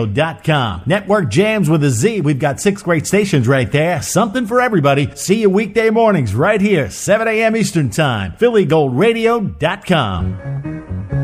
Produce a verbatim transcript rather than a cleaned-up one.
Dot com. Network Jams with a Z. We've got six great stations right there. Something for everybody. See you weekday mornings right here, seven a.m. Eastern Time. Philly Gold Radio dot com.